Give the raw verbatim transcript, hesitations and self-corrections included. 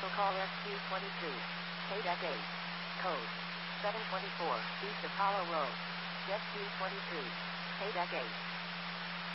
Vehicle call S Q twenty-two. K D E C eight. Code seven twenty-four, East Apollo Road. Jet Q twenty-two. K D E C eight.